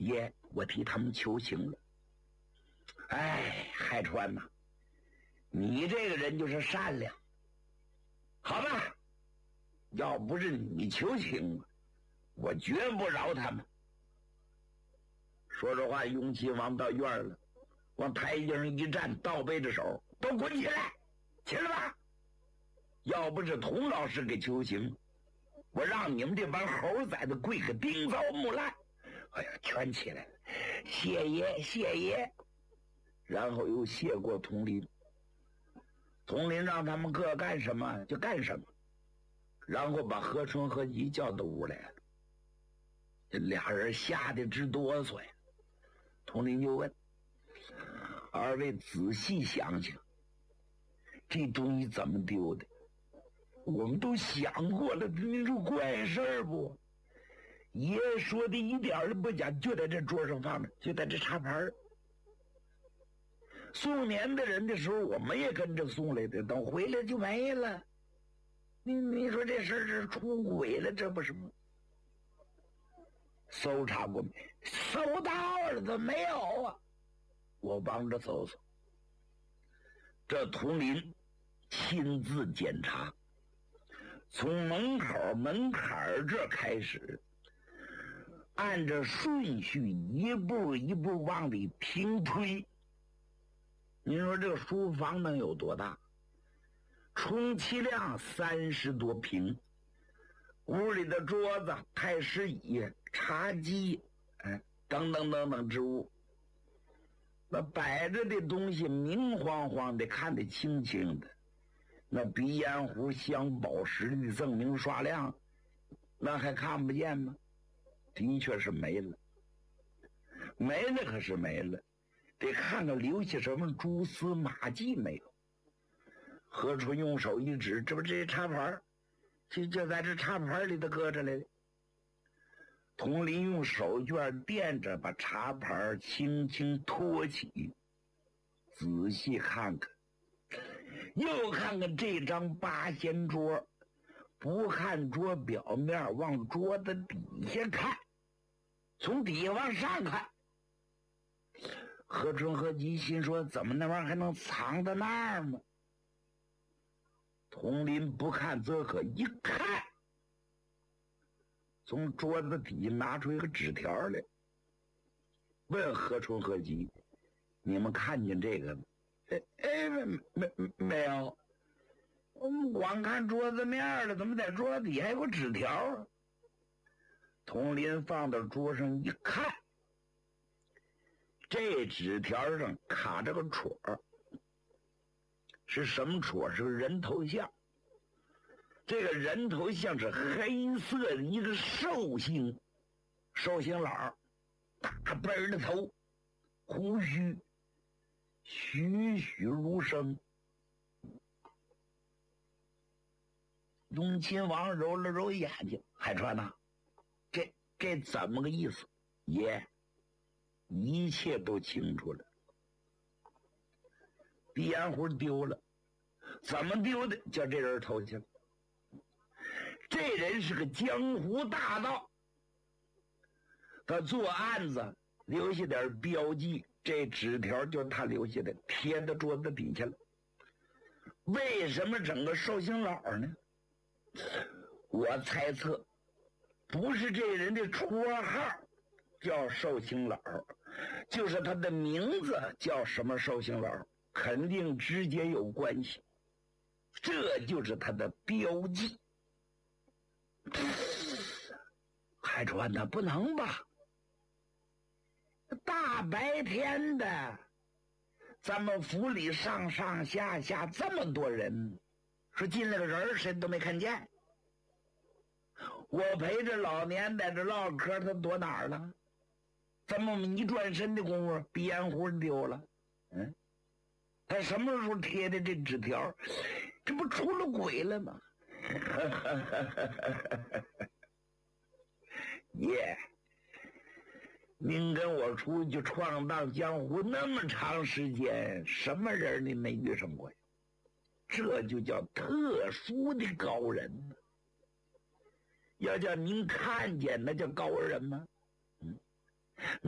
爷，我替他们求情了。哎，海川呐，你这个人就是善良，好吧？要不是你求情，我绝不饶他们。说着话，雍亲王到院了，往台阶上一站，倒背着手，都滚起来，起来吧！要不是童老师给求情，我让你们这帮猴崽子跪个丁糟木烂！哎呀，全起来了，谢爷，谢爷！然后又谢过统领，统领让他们各干什么就干什么，然后把何春和一叫到屋来了。这俩人吓得直哆嗦呀。统领就问：二位仔细想想，这东西怎么丢的？我们都想过了，你说怪事儿不？爷说的一点都不假，就在这桌上放着，就在这插盘。送年的人的时候，我们也跟着送来的，等回来就没了。你说这事儿是出轨了，这不是吗？搜查过没？搜到了，怎么没有啊？我帮着搜搜。这统领亲自检查，从门口门槛这开始，按着顺序一步一步往里平推。您说这个书房能有多大？充其量30多平，屋里的桌子、太师椅、茶几，等等等等之物，那摆着的东西明晃晃的，看得清清的。那鼻烟壶、镶宝石的锃明刷亮，那还看不见吗？的确是没了，没了可是没了，得看看留下什么蛛丝马迹没有。何春用手一指，这不这插盘，就在这插盘里头搁着来的。统领用手绢垫着，把茶盘轻轻托起，仔细看看，又看看这张八仙桌，不看桌表面，往桌子底下看，从底下往上看。何春和吉心说：怎么那玩意儿还能藏到那儿吗？统领不看则可，一看，从桌子底拿出一个纸条来，问何春和吉：你们看见这个吗？没有，我们光看桌子面了，怎么在桌子底还有个纸条啊？统领放到桌上一看，这纸条上卡着个戳，是什么戳？是个人头像。这个人头像是黑色的一个寿星佬，大背的头，胡须栩栩如生。雍亲王揉了揉眼睛：海川呐，这怎么个意思？爷，一切都清楚了。鼻烟壶丢了，怎么丢的？叫这人偷去了。这人是个江湖大盗，他做案子留下点标记，这纸条就是他留下的，贴到桌子底下了。为什么整个寿星佬呢？我猜测不是这人的绰号叫寿星佬，就是他的名字叫什么寿星佬，肯定直接有关系，这就是他的标记。海川呐，不能吧？大白天的，咱们府里上上下下这么多人，说进来个人谁都没看见。我陪着老年在这唠嗑，他躲哪儿了？怎么一转身的功夫，鼻烟壶丢了？他什么时候贴的这纸条？这不出了轨了吗？爷，您跟我出去闯荡江湖那么长时间，什么人您没遇上过呀？这就叫特殊的高人。要叫您看见，那叫高人吗？